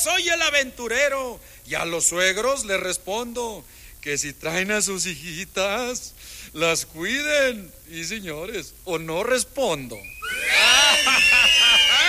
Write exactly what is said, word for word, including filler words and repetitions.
soy el aventurero. Y a los suegros les respondo que si traen a sus hijitas, las cuiden. Y señores, o no respondo.